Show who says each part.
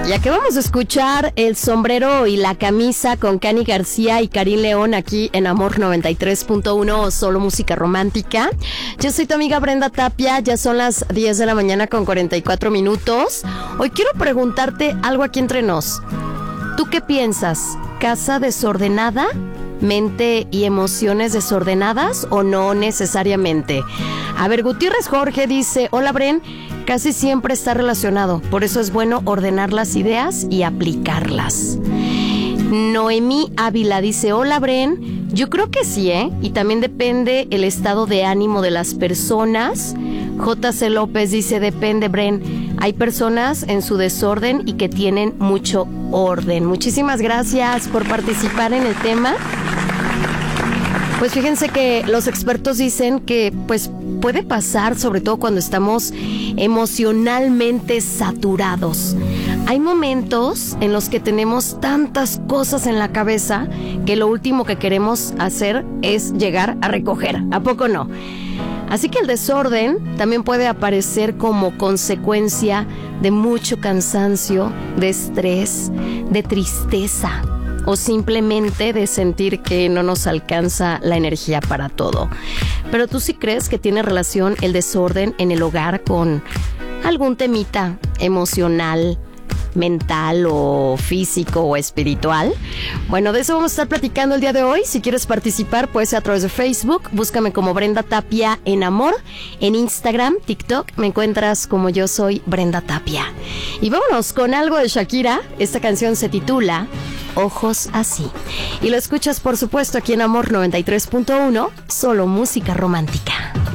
Speaker 1: Ya que vamos a escuchar El sombrero y la camisa con Cani García y Karim León aquí en Amor 93.1, solo música romántica. Yo soy tu amiga Brenda Tapia, ya son las 10 de la mañana con 44 minutos. Hoy quiero preguntarte algo aquí entre nos. ¿Tú qué piensas? ¿Casa desordenada? ¿Mente y emociones desordenadas o no necesariamente? A ver, Gutiérrez Jorge dice: hola Bren, casi siempre está relacionado, por eso es bueno ordenar las ideas y aplicarlas. Noemí Ávila dice: hola Bren, yo creo que sí, y también depende el estado de ánimo de las personas. JC López dice: depende Bren, hay personas en su desorden y que tienen mucho orden. Muchísimas gracias por participar en el tema. Pues fíjense que los expertos dicen que pues puede pasar, sobre todo cuando estamos emocionalmente saturados. Hay momentos en los que tenemos tantas cosas en la cabeza que lo último que queremos hacer es llegar a recoger. ¿A poco no? Así que el desorden también puede aparecer como consecuencia de mucho cansancio, de estrés, de tristeza, o simplemente de sentir que no nos alcanza la energía para todo. Pero ¿tú sí crees que tiene relación el desorden en el hogar con algún temita emocional, mental o físico o espiritual? Bueno, de eso vamos a estar platicando el día de hoy. Si quieres participar, puede ser a través de Facebook. Búscame como Brenda Tapia en Amor. En Instagram, TikTok, me encuentras como Yo Soy Brenda Tapia. Y vámonos con algo de Shakira. Esta canción se titula Ojos Así. Y lo escuchas, por supuesto, aquí en Amor 93.1, solo música romántica.